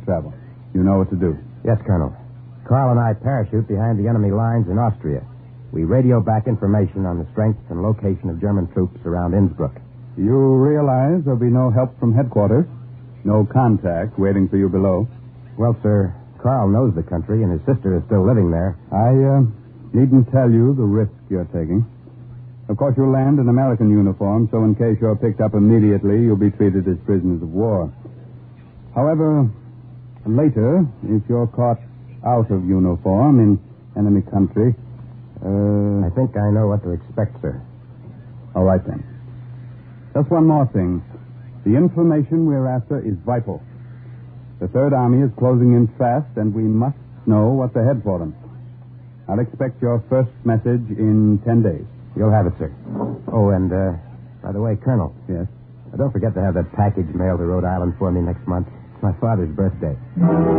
travel. You know what to do. Yes, Colonel. Carl and I parachute behind the enemy lines in Austria. We radio back information on the strength and location of German troops around Innsbruck. You realize there'll be no help from headquarters? No contact waiting for you below? Well, sir, Carl knows the country, and his sister is still living there. I needn't tell you the risk you're taking. Of course, you'll land in American uniform, so in case you're picked up immediately, you'll be treated as prisoners of war. However, later, if you're caught out of uniform in enemy country... I think I know what to expect, sir. All right, then. Just one more thing. The information we're after is vital. The Third Army is closing in fast, and we must know what's ahead for them. I'll expect your first message in 10 days. You'll have it, sir. Oh, and, by the way, Colonel. Yes? Don't forget to have that package mailed to Rhode Island for me next month. It's my father's birthday.